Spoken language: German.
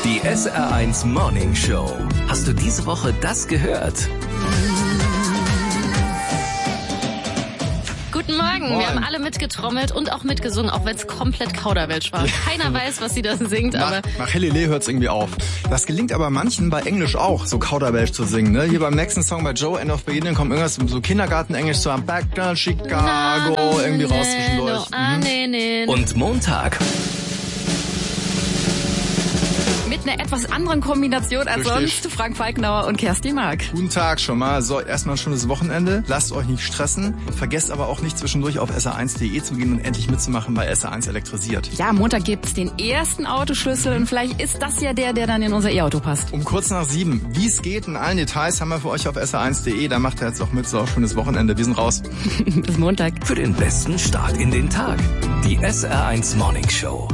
Die SR1 Morning Show. Hast du diese Woche das gehört? Guten Morgen. Wir haben alle mitgetrommelt und auch mitgesungen, auch wenn es komplett Kauderwelsch war. Keiner weiß, was sie da singt, aber... Nach Helile hört's irgendwie auf. Das gelingt aber manchen bei Englisch auch, so Kauderwelsch zu singen. Ne? Hier beim nächsten Song bei Joe, End of Beginning, kommt irgendwas so Kindergartenenglisch, so am Backdown Chicago, irgendwie raus zwischendurch. Und Montag. Mit einer etwas anderen Kombination als sonst. Frank Falknauer und Kerstin Mark. Guten Tag schon mal. So, erstmal ein schönes Wochenende. Lasst euch nicht stressen. Vergesst aber auch nicht zwischendurch auf sr1.de zu gehen und endlich mitzumachen bei SR1 elektrisiert. Ja, Montag gibt's den ersten Autoschlüssel und vielleicht ist das ja der dann in unser E-Auto passt. Um kurz nach 7. Wie es geht in allen Details haben wir für euch auf sr1.de. Da macht ihr jetzt auch mit. So, schönes Wochenende. Wir sind raus. Bis Montag. Für den besten Start in den Tag. Die SR1 Morning Show.